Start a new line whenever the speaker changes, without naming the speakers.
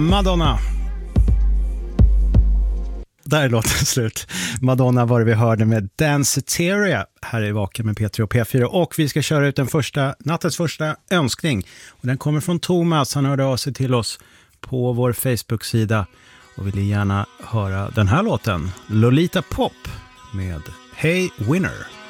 Madonna. Där är låten slut. Madonna var det vi hörde med Danceteria här i Vaken med P3 och P4. Och vi ska köra ut nattens första önskning. Och den kommer från Thomas. Han hörde av sig till oss på vår Facebook-sida och ville gärna höra den här låten. Lolita Pop med Hey Winner.